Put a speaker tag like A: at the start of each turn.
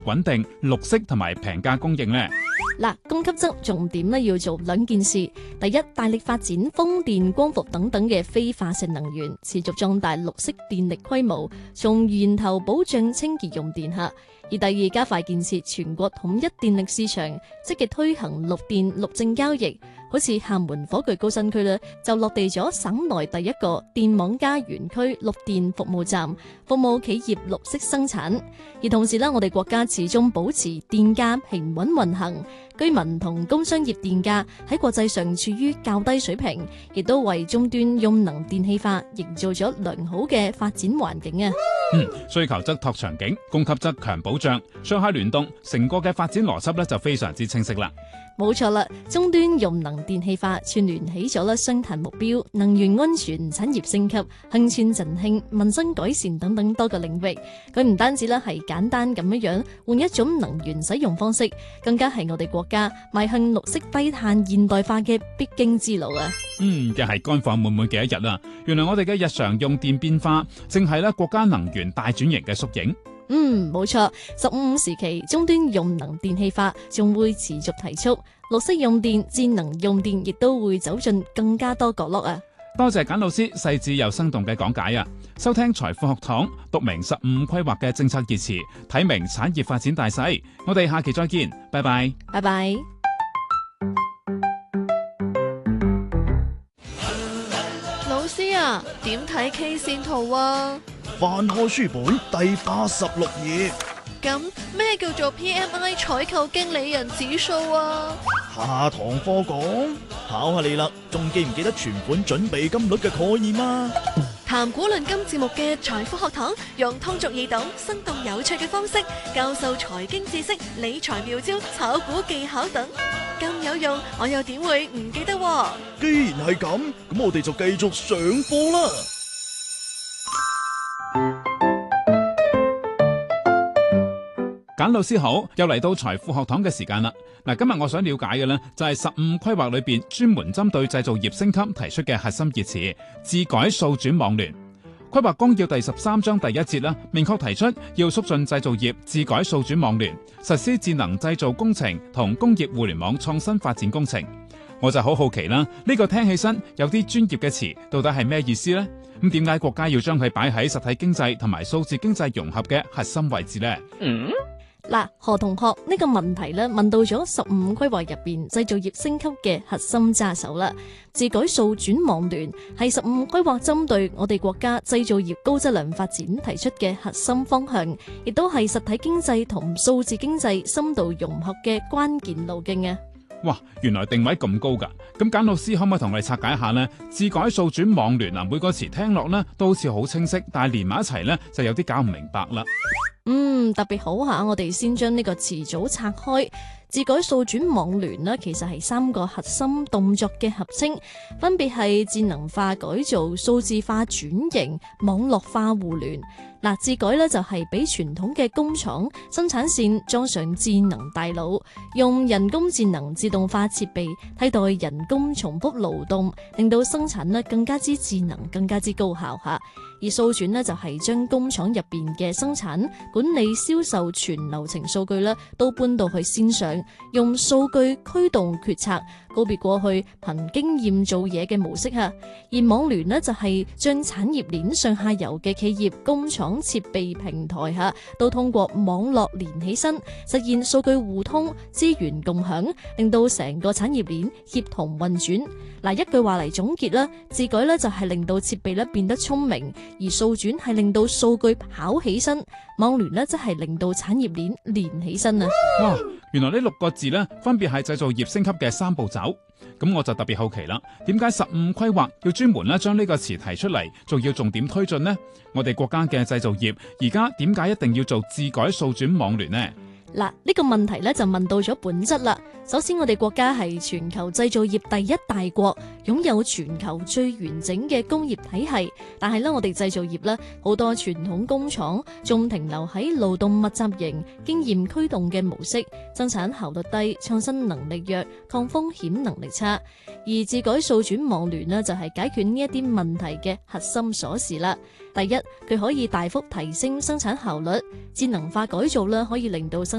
A: 穩定、綠色同埋平價供應呢？
B: 嗱，供給側重點咧要做兩件事。第一，大力發展風電、光伏等等嘅非化石能源，持續壯大綠色電力規模，從源頭保障清潔用電吓。而第二，加快建設全國統一電力市場，積極推行綠電綠證交易。好似廈門火炬高新區咧，就落地咗省內第一個電網加園區綠電服務站，服務企業綠色生產。而同時咧，我哋國家始終保持電價平穩運行，居民同工商業電價喺國際上處於較低水平，亦都為終端用能電氣化營造咗良好嘅發展環境啊！
A: 需求側拓場景，供給側強保障，上下聯動，成個嘅發展邏輯咧就非常之清晰啦。
B: 冇錯啦，終端用能電氣化串聯起咗啦雙碳目標、能源安全、產業升級、鄉村振興、民生改善等等多個領域。佢唔單止啦係簡單咁樣換一種能源使用方式，更加係我哋國家邁向綠色低碳現代化嘅必經之路啊！
A: 又係乾貨滿滿嘅一日啦。原來我哋嘅日常用電變化，正係咧國家能源大轉型嘅縮影。
B: 冇錯，15時期終端用能電氣化仲會持續提速，綠色用電、智能用電亦都會走進更加多角落啊！
A: 多謝簡老師細緻又生動嘅講解啊！收聽財富學堂，讀明15規劃嘅政策熱詞，睇明產業發展大勢。我哋下期再見，拜拜。
B: 拜拜。
C: 老師啊，點睇 K 線圖啊？
D: 翻開書本第86頁。
C: 咁咩叫做 PMI 採購經理人指數啊？
D: 下堂課講，考下你啦，仲記唔記得存款準備金率嘅概念啊？
C: 談古論今節目嘅財富學堂，用通俗易懂、生動有趣嘅方式教授財經知識、理財妙招、炒股技巧等，咁有用，我又點會唔記得喎？
D: 既然係咁，咁我哋就繼續上課啦。
A: 簡老師好，又嚟到財富學堂嘅時間啦。嗱，今日我想了解嘅呢，就係15規劃裏邊專門針對製造業升級提出嘅核心熱詞，智改數轉網聯。規劃綱要第13章第1節啦，明確提出要促進製造業智改數轉網聯，實施智能製造工程同工業互聯網創新發展工程。我就好好奇啦，呢個聽起身有啲專業嘅詞，到底係咩意思呢？咁點解國家要將佢擺喺實體經濟同埋數字經濟融合嘅核心位置呢？
B: 嗱，何同學呢個問題咧問到咗15規劃入邊製造業升級嘅核心揸手啦。智改數轉網聯係15規劃針對我哋國家製造業高質量發展提出嘅核心方向，亦都係實體經濟同數字經濟深度融合嘅關鍵路徑啊！
A: 哇，原來定位咁高噶！咁簡老師可唔可以同我哋拆解一下呢？智改數轉網聯啊，每個詞聽落呢都好似好清晰，但係連埋一齊呢就有啲搞唔明白啦。
B: 特別好下，我哋先將呢個詞組拆開。智改數轉網聯呢，其實係3個核心動作嘅合稱，分別係智能化改造、數字化轉型、網絡化互聯。嗱，智改呢就係俾傳統嘅工廠生產線裝上智能大腦，用人工智能自動化設備替代人工重複勞動，令到生產呢更加之智能、更加之高效吓。而數轉呢，就係將工廠入邊嘅生產、管理、銷售全流程數據呢都搬到去線上，用數據驅動決策，告別過去憑經驗做嘢嘅模式吓。而網聯呢，就係將產業鏈上下游嘅企業、工廠、設備平台吓，都通過網絡連起身，實現數據互通、資源共享，令到成個產業鏈協同運轉。嗱，一句話嚟總結啦，智改呢就係令到設備呢變得聰明，而數轉係令到數據跑起身，網聯呢則係令到產業鏈連起身啊！
A: 哇，原來呢6個字呢分別係製造業升級嘅3步走。咁我就特別好奇啦，點解15規劃要專門將呢個詞提出嚟，仲要重點推進呢？我哋國家嘅製造業而家點解一定要做智改數轉網聯呢？
B: 嗱，呢個問題咧就問到咗本質啦。首先，我哋國家係全球製造業第一大國，擁有全球最完整嘅工業體系。但係咧，我哋製造業咧好多傳統工廠仲停留喺勞動密集型、經驗驅動嘅模式，生產效率低、創新能力弱、抗風險能力差。而自改數轉網聯呢，就係解決呢一啲問題嘅核心鎖匙啦。第一，佢可以大幅提升生產效率，智能化改造啦，可以令到生